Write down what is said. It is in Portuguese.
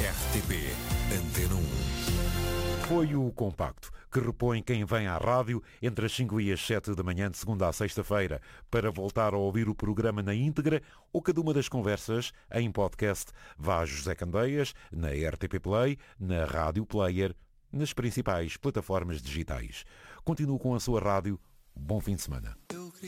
RTP Antena 1. Foi o Compacto, que repõe quem vem à rádio entre as 5 e as 7 da manhã de segunda à sexta-feira, para voltar a ouvir o programa na íntegra ou cada uma das conversas em podcast. Vá a José Candeias, na RTP Play, na Rádio Player, nas principais plataformas digitais. Continue com a sua rádio. Bom fim de semana.